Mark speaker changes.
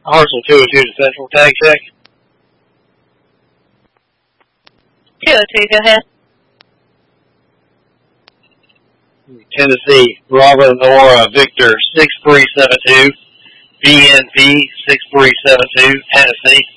Speaker 1: Hartsel 202 to Central, tag check.
Speaker 2: 202, go ahead.
Speaker 1: Tennessee, Bravo Nora Victor 6372, BNP 6372, Tennessee.